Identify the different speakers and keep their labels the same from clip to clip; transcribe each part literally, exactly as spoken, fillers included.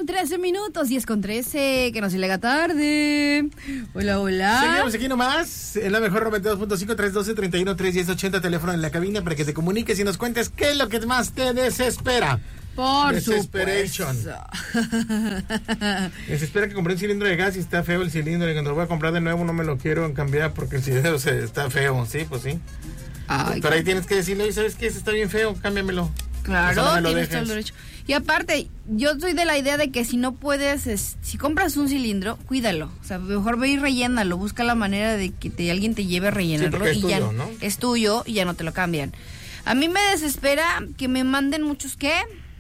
Speaker 1: con trece minutos, diez con trece, que no se le haga tarde. Hola, hola.
Speaker 2: Seguimos aquí nomás, en la mejor noventa y dos punto cinco, tres uno dos, tres uno, tres uno cero, ochenta, teléfono en la cabina para que te comuniques y nos cuentes qué es lo que más te desespera.
Speaker 1: Por
Speaker 2: Desesperation. Desespera que compré un cilindro de gas y está feo el cilindro y cuando lo voy a comprar de nuevo no me lo quiero cambiar porque el cilindro se, está feo. Sí, pues sí. Ay, pero ahí tienes que decirle, ¿sabes qué? Está bien feo, cámbiamelo.
Speaker 1: Claro, no tienes todo el derecho. Y aparte, yo soy de la idea de que si no puedes, es, si compras un cilindro, cuídalo. O sea, mejor ve y rellénalo. Busca la manera de que te, alguien te lleve a rellenarlo.
Speaker 2: Sí, es
Speaker 1: y
Speaker 2: tuyo,
Speaker 1: ya
Speaker 2: ¿no?
Speaker 1: Es tuyo y ya no te lo cambian. A mí me desespera que me manden muchos, ¿qué?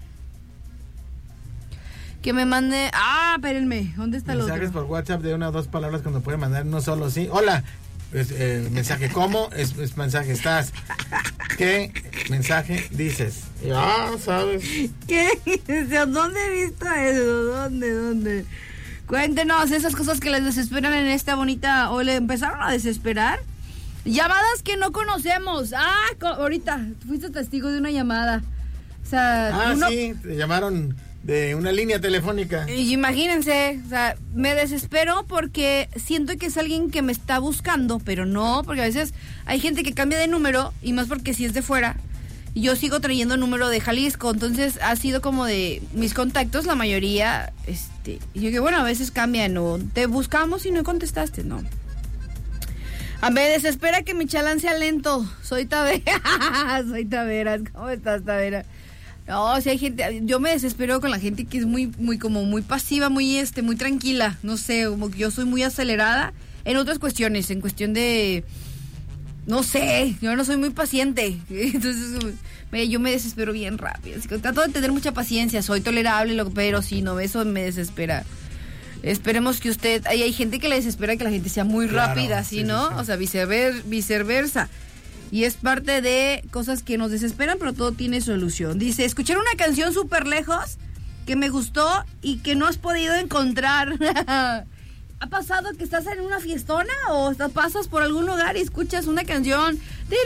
Speaker 1: Que me mande... Ah, espérenme, ¿dónde está el otro?
Speaker 2: Mensajes por WhatsApp de una o dos palabras cuando puede mandar no solo sí. Hola. Es, eh, mensaje, ¿cómo? Es, es mensaje, ¿estás? ¿Qué mensaje dices? Ya sabes.
Speaker 1: ¿Qué? ¿Dónde he visto eso? ¿Dónde? ¿Dónde? Cuéntenos esas cosas que les desesperan en esta bonita... ¿O le empezaron a desesperar? Llamadas que no conocemos. Ah, co- ahorita fuiste testigo de una llamada. O sea,
Speaker 2: Ah,
Speaker 1: uno...
Speaker 2: sí, te llamaron de una línea telefónica.
Speaker 1: Y imagínense, o sea, me desespero porque siento que es alguien que me está buscando, pero no, porque a veces hay gente que cambia de número, y más porque si es de fuera, y yo sigo trayendo número de Jalisco, entonces ha sido como de mis contactos, la mayoría, este, y yo que bueno, a veces cambian, o te buscamos y no contestaste, no. A me desespera que mi chalán sea lento, soy Tavera, soy Taveras, ¿cómo estás, Tavera? No, si hay gente, yo me desespero con la gente que es muy, muy, como muy pasiva, muy, este, muy tranquila, no sé, como que yo soy muy acelerada en otras cuestiones, en cuestión de, no sé, yo no soy muy paciente, entonces me, yo me desespero bien rápido, así que trato de tener mucha paciencia, soy tolerable, lo, pero si no, eso me desespera. Esperemos que usted, ahí hay gente que le desespera que la gente sea muy
Speaker 2: Claro,
Speaker 1: rápida, ¿sí,
Speaker 2: sí,
Speaker 1: no?
Speaker 2: sí, sí.
Speaker 1: O sea, vicever, viceversa. Y es parte de cosas que nos desesperan, pero todo tiene solución. Dice, escuchar una canción súper lejos que me gustó y que no has podido encontrar. ¿Ha pasado que estás en una fiestona o estás, pasas por algún lugar y escuchas una canción?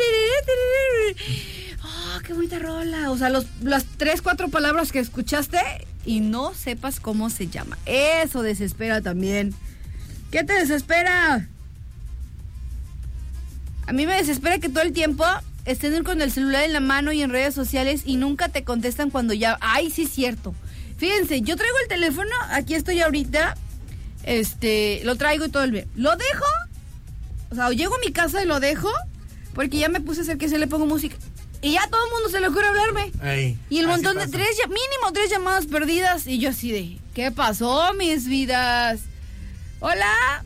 Speaker 1: ¡Oh, qué bonita rola! O sea, los, las tres, cuatro palabras que escuchaste y no sepas cómo se llama. Eso desespera también. ¿Qué te desespera? A mí me desespera que todo el tiempo estén con el celular en la mano y en redes sociales y nunca te contestan cuando ya... ¡Ay, sí es cierto! Fíjense, yo traigo el teléfono, aquí estoy ahorita, este, lo traigo y todo el... Lo dejo, o sea, llego a mi casa y lo dejo, porque ya me puse a hacer que se le pongo música. Y ya todo el mundo se le ocurre hablarme.
Speaker 2: Ay,
Speaker 1: y el montón
Speaker 2: pasa.
Speaker 1: de tres, mínimo tres llamadas perdidas, y yo así de... ¿Qué pasó, mis vidas? Hola.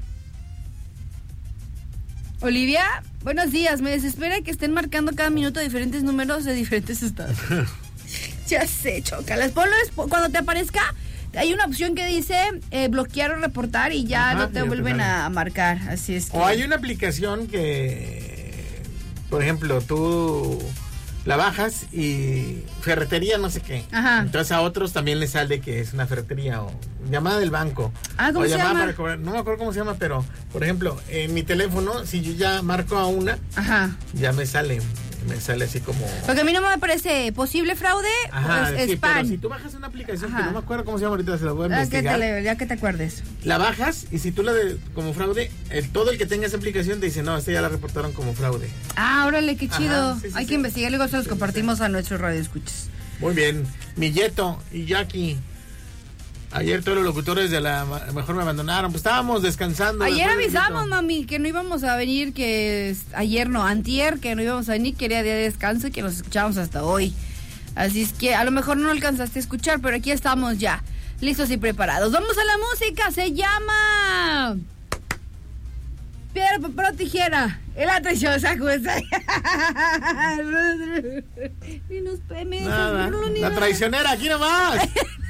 Speaker 1: Olivia, buenos días. Me desespera que estén marcando cada minuto diferentes números de diferentes estados. Ya sé, chócalas. Ponlo cuando te aparezca. Hay una opción que dice eh, bloquear o reportar y ya
Speaker 2: Ajá,
Speaker 1: no te
Speaker 2: ya te
Speaker 1: vuelven
Speaker 2: sale.
Speaker 1: a marcar. Así es que...
Speaker 2: O hay una aplicación que, por ejemplo, tú la bajas y ferretería no sé qué.
Speaker 1: Ajá.
Speaker 2: Entonces a otros también les sale que es una ferretería o llamada del banco.
Speaker 1: Ah, ¿cómo
Speaker 2: o
Speaker 1: se
Speaker 2: llamada
Speaker 1: llama?
Speaker 2: para cobrar. No me acuerdo cómo se llama, pero por ejemplo, en mi teléfono, si yo ya marco a una,
Speaker 1: Ajá.
Speaker 2: ya me sale, me sale así como...
Speaker 1: Porque a mí no me parece posible fraude,
Speaker 2: Ajá,
Speaker 1: pues,
Speaker 2: sí,
Speaker 1: spam.
Speaker 2: pero si tú bajas una aplicación
Speaker 1: Ajá.
Speaker 2: que no me acuerdo cómo se llama ahorita, se la voy a
Speaker 1: Ah, que te
Speaker 2: investigar.
Speaker 1: le- ya que te acuerdes.
Speaker 2: La bajas y si tú la de como fraude, el, todo el que tenga esa aplicación te dice, no, esta ya la reportaron como fraude.
Speaker 1: Ah, órale, qué chido.
Speaker 2: Ajá, sí, sí,
Speaker 1: Hay
Speaker 2: sí.
Speaker 1: que investigar, luego se los compartimos a nuestros radioescuchas.
Speaker 2: Muy bien. Milleto y Jackie. Ayer todos los locutores de la ma- mejor me abandonaron. Pues estábamos descansando.
Speaker 1: Ayer
Speaker 2: después del
Speaker 1: avisamos,
Speaker 2: grito.
Speaker 1: mami, que no íbamos a venir, que es- ayer no, antier, que no íbamos a venir, que era día de descanso y que nos escuchábamos hasta hoy. Así es que a lo mejor no alcanzaste a escuchar, pero aquí estamos ya, listos y preparados. Vamos a la música, se llama... Piedra, papel o tijera. El atracción, jueza. Y nos pemes.
Speaker 2: Nada. La traicionera, aquí nomás.